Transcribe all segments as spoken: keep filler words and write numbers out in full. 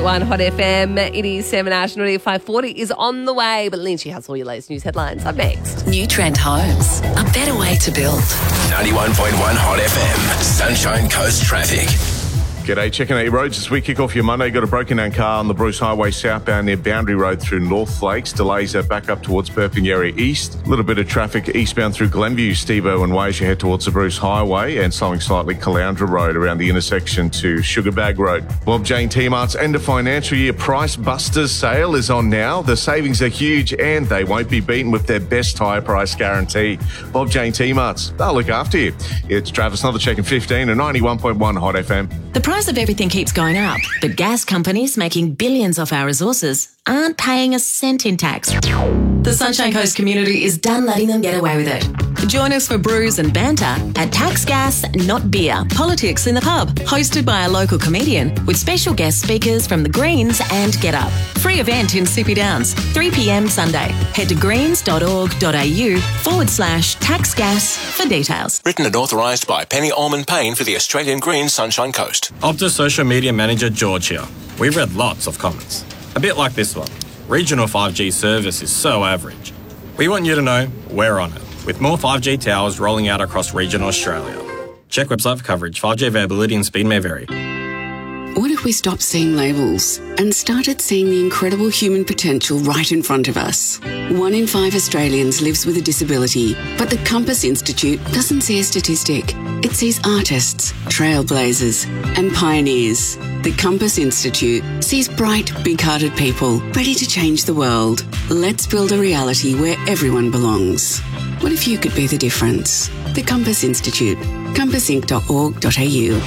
One Hot F M, it is seven National five forty is on the way, but Lynchy has all your latest news headlines. Up next. New Trend Homes, a better way to build. ninety-one point one Hot F M, Sunshine Coast Traffic. G'day, checking out your roads as we kick off your Monday. Got a broken down car on the Bruce Highway southbound near Boundary Road through North Lakes. Delays are back up towards Burpengary East. A little bit of traffic eastbound through Glenview, Steve Irwin Way as you head towards the Bruce Highway, and slowing slightly Caloundra Road around the intersection to Sugarbag Road. Bob Jane T-Mart's end of financial year Price Busters sale is on now. The savings are huge and they won't be beaten with their best tyre price guarantee. Bob Jane T-Mart's, they'll look after you. It's Travis Another checking fifteen and ninety-one point one Hot F M. The price of everything keeps going up, but gas companies making billions off our resources aren't paying a cent in tax. The Sunshine Coast community is done letting them get away with it. Join us for brews and banter at Tax Gas Not Beer, Politics in the Pub, hosted by a local comedian with special guest speakers from the Greens and Get Up. Free event in Sippy Downs, three p.m. Sunday. Head to greens.org.au forward slash tax gas for details. Written and authorised by Penny Allman Payne for the Australian Greens Sunshine Coast. Optus Social Media Manager George here. We've read lots of comments. A bit like this one. Regional five G service is so average. We want you to know we're on it, with more five G towers rolling out across regional Australia. Check website for coverage. five G availability and speed may vary. What if we stopped seeing labels and started seeing the incredible human potential right in front of us? One in five Australians lives with a disability, but the Compass Institute doesn't see a statistic. It sees artists, trailblazers, and pioneers. The Compass Institute sees bright, big-hearted people ready to change the world. Let's build a reality where everyone belongs. What if you could be the difference? The Compass Institute. compass inc dot org dot a u.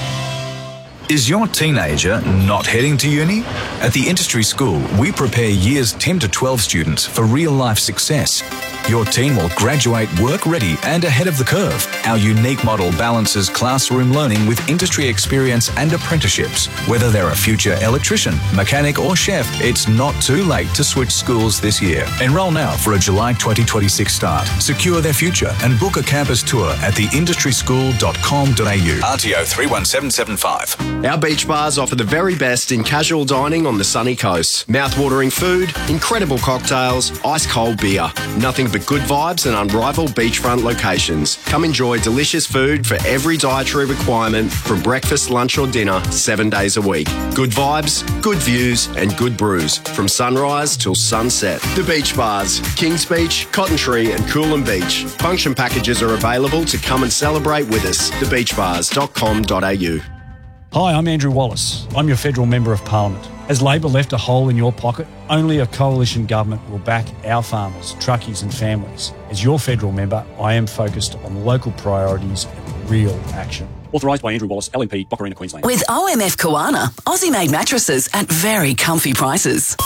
Is your teenager not heading to uni? At the Industry School, we prepare years ten to twelve students for real-life success. Your teen will graduate work-ready and ahead of the curve. Our unique model balances classroom learning with industry experience and apprenticeships. Whether they're a future electrician, mechanic or chef, it's not too late to switch schools this year. Enrol now for a July twenty twenty-six start. Secure their future and book a campus tour at the industry school dot com dot a u. R T O three one seven seven five. Our beach bars offer the very best in casual dining on the sunny coast. Mouth-watering food, incredible cocktails, ice-cold beer. Nothing but good vibes and unrivaled beachfront locations. Come enjoy delicious food for every dietary requirement from breakfast, lunch or dinner, seven days a week. Good vibes, good views and good brews from sunrise till sunset. The beach bars, Kings Beach, Cotton Tree and Coolum Beach. Function packages are available to come and celebrate with us. the beach bars dot com dot a u. Hi, I'm Andrew Wallace. I'm your Federal Member of Parliament. Has Labor left a hole in your pocket? Only a coalition government will back our farmers, truckies and families. As your federal member, I am focused on local priorities and real action. Authorised by Andrew Wallace, L M P, Boccarina, Queensland. With O M F Koana, Aussie-made mattresses at very comfy prices.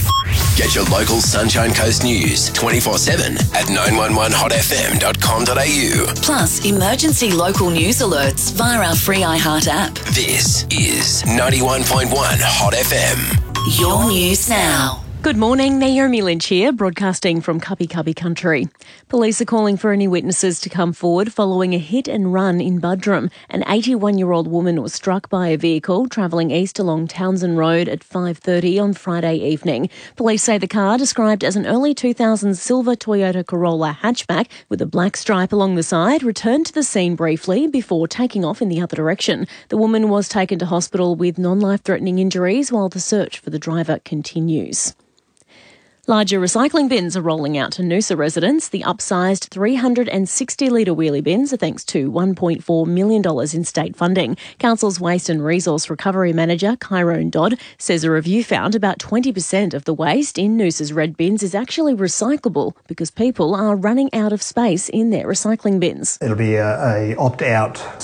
Get your local Sunshine Coast news twenty-four seven at nine one one hot f m dot com dot a u. Plus, emergency local news alerts via our free iHeart app. This is ninety-one point one Hot F M. Your news now. Good morning, Naomi Lynch here, broadcasting from Cubby Cubby Country. Police are calling for any witnesses to come forward following a hit and run in Buderim. An eighty-one-year-old woman was struck by a vehicle travelling east along Townsend Road at five thirty on Friday evening. Police say the car, described as an early two thousands silver Toyota Corolla hatchback with a black stripe along the side, returned to the scene briefly before taking off in the other direction. The woman was taken to hospital with non-life-threatening injuries while the search for the driver continues. Larger recycling bins are rolling out to Noosa residents. The upsized three hundred sixty litre wheelie bins are thanks to one point four million dollars in state funding. Council's Waste and Resource Recovery Manager, Kyrone Dodd, says a review found about twenty percent of the waste in Noosa's red bins is actually recyclable because people are running out of space in their recycling bins. It'll be a, a opt-out